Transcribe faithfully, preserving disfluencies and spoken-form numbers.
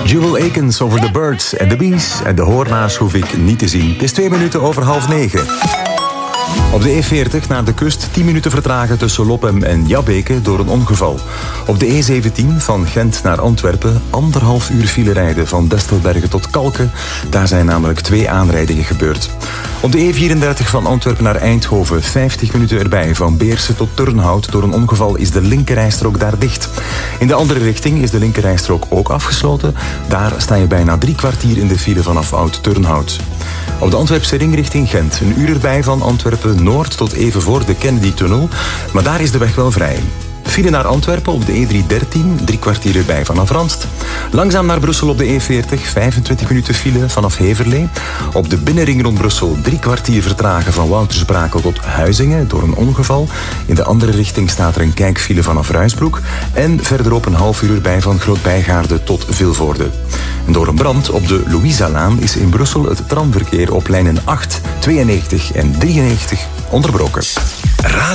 Jewel Akins over The Birds and the Bees. En de hoornaars hoef ik niet te zien. Het is twee minuten over half negen. Op de E veertig naar de kust tien minuten vertragen tussen Lopem en Jabbeke door een ongeval. Op de E zeventien van Gent naar Antwerpen anderhalf uur file rijden van Destelbergen tot Kalken. Daar zijn namelijk twee aanrijdingen gebeurd. Op de E vierendertig van Antwerpen naar Eindhoven vijftig minuten erbij. Van Beersen tot Turnhout. Door een ongeval is de linkerrijstrook daar dicht. In de andere richting is de linkerrijstrook ook afgesloten. Daar sta je bijna drie kwartier in de file vanaf Oud-Turnhout. Op de Antwerpse ring richting Gent. Een uur erbij van Antwerpen Noord tot even voor de Kennedy-tunnel. Maar daar is de weg wel vrij. File naar Antwerpen op de E driehonderddertien, drie kwartier erbij vanaf Randst. Langzaam naar Brussel op de E veertig, vijfentwintig minuten file vanaf Heverlee. Op de binnenring rond Brussel drie kwartier vertragen van Woutersbrakel tot Huizingen door een ongeval. In de andere richting staat er een kijkfile vanaf Ruisbroek. En verderop een half uur erbij van Groot-Bijgaarde tot Vilvoorde. En door een brand op de Louisa-laan is in Brussel het tramverkeer op lijnen acht, tweeënnegentig en drieënnegentig onderbroken. Radio